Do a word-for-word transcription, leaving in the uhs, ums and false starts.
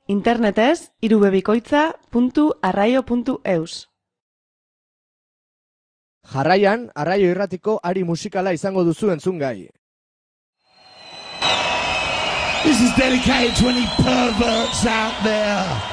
Internetez irubebikoitza puntu arraio puntu eus. Jarraian, Arraio Irratiko ari musikala izango duzu entzungai. This is dedicated to any perverts out there.